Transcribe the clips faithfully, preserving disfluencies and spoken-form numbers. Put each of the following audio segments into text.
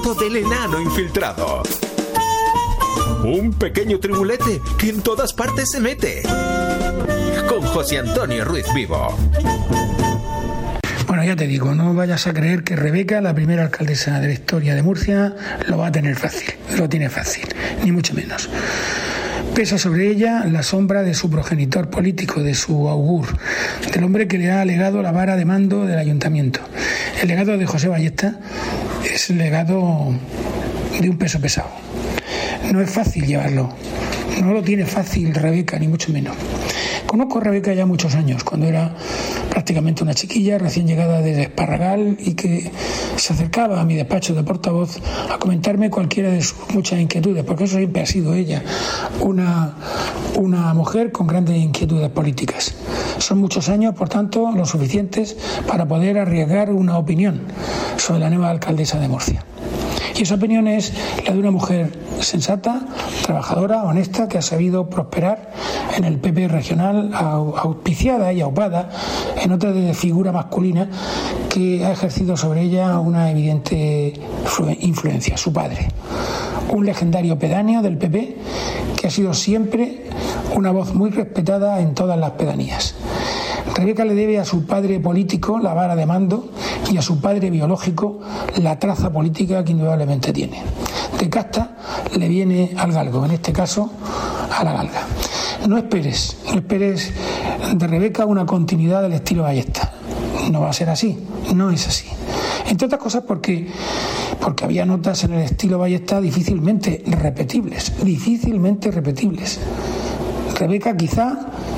del enano infiltrado. Un pequeño tribulete que en todas partes se mete. Con José Antonio Ruiz Vivo. Bueno, ya te digo, no vayas a creer que Rebeca, la primera alcaldesa de la historia de Murcia, lo va a tener fácil. Lo tiene fácil, ni mucho menos. Pesa sobre ella la sombra de su progenitor político, de su augur, del hombre que le ha legado la vara de mando del ayuntamiento. El legado de José Ballesta es el legado de un peso pesado. No es fácil llevarlo, no lo tiene fácil Rebeca, ni mucho menos. Conozco a Rebeca ya muchos años, cuando era prácticamente una chiquilla recién llegada desde Esparragal y que se acercaba a mi despacho de portavoz a comentarme cualquiera de sus muchas inquietudes, porque eso siempre ha sido ella, una, una mujer con grandes inquietudes políticas. Son muchos años, por tanto, lo suficientes para poder arriesgar una opinión sobre la nueva alcaldesa de Murcia. Y esa opinión es la de una mujer sensata, trabajadora, honesta, que ha sabido prosperar en el P P regional, auspiciada y aupada en otra de figura masculina que ha ejercido sobre ella una evidente influencia, su padre. Un legendario pedáneo del P P que ha sido siempre una voz muy respetada en todas las pedanías. Rebeca le debe a su padre político la vara de mando y a su padre biológico la traza política que indudablemente tiene. De casta le viene al galgo, en este caso a la galga. No esperes, no esperes de Rebeca una continuidad del estilo Ballesta. No va a ser así, no es así. Entre otras cosas porque, porque había notas en el estilo Ballesta difícilmente repetibles, difícilmente repetibles. Rebeca quizá,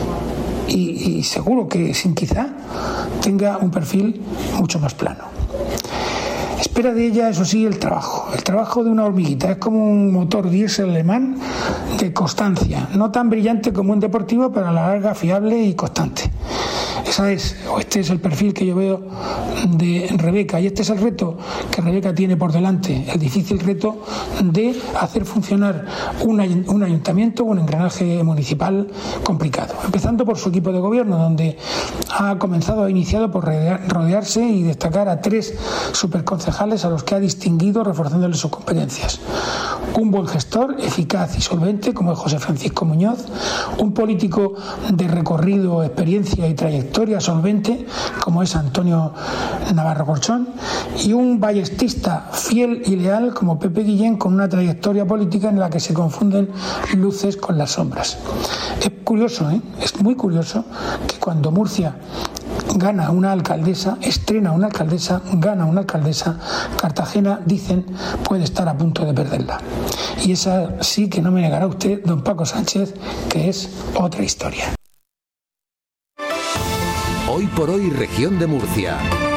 y, y seguro que sin quizá, tenga un perfil mucho más plano. Espera de ella, eso sí, el trabajo. El trabajo de una hormiguita. Es como un motor diésel alemán de constancia. No tan brillante como un deportivo, pero a la larga fiable y constante. Esa es, o este es el perfil que yo veo de Rebeca. Y este es el reto que Rebeca tiene por delante. El difícil reto de hacer funcionar un, un ayuntamiento, un engranaje municipal complicado. Empezando por su equipo de gobierno, donde ha comenzado, ha iniciado por rodearse y destacar a tres superconcejales a los que ha distinguido reforzándoles sus competencias. Un buen gestor, eficaz y solvente, como es José Francisco Muñoz. Un político de recorrido, experiencia y trayectoria solvente, como es Antonio Navarro Corchón. Y un ballestista fiel y leal, como Pepe Guillén, con una trayectoria política en la que se confunden luces con las sombras. Es curioso, ¿eh? Es muy curioso que cuando Murcia gana una alcaldesa, estrena una alcaldesa, gana una alcaldesa, Cartagena, dicen, puede estar a punto de perderla. Y esa sí que no me negará usted, don Paco Sánchez, que es otra historia. Hoy por hoy, región de Murcia.